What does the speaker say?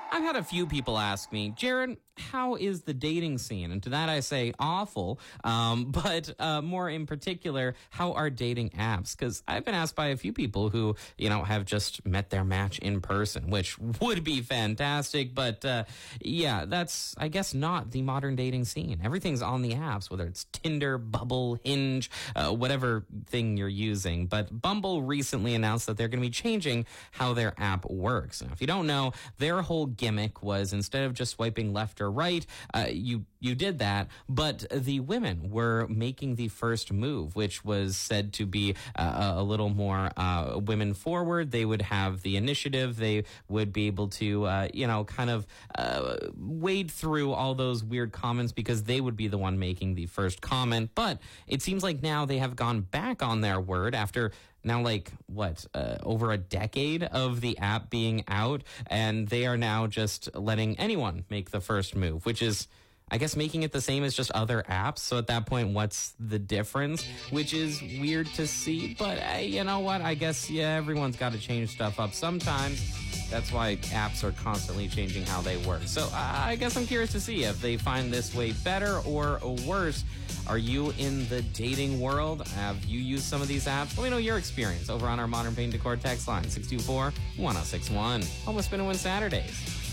I've had a few people ask me, Jared, how is the dating scene? And to that I say awful, but more in particular, how are dating apps? Because I've been asked by a few people who, have just met their match in person, which would be fantastic. But yeah, that's, I guess, not the modern dating scene. Everything's on the apps, whether it's Tinder, Bumble, Hinge, whatever thing you're using. But Bumble recently announced that they're going to be changing how their app works. Now, if you don't know, their whole gimmick was instead of just swiping left or right, you did that, but the women were making the first move, which was said to be a little more women forward. They would have the initiative. They would be able to, wade through all those weird comments because they would be the one making the first comment. But it seems like now they have gone back on their word after now, over a decade of the app being out, and they are now just letting anyone make the first move, which is, I guess, making it the same as just other apps. So at that point, what's the difference? Which is weird to see, but you know what? I guess, everyone's got to change stuff up sometimes. That's why apps are constantly changing how they work. So I guess I'm curious to see if they find this way better or worse. Are you in the dating world? Have you used some of these apps? Let me know your experience over on our Modern Paint Decor text line, 624-1061. Home of Spin and Win Saturdays.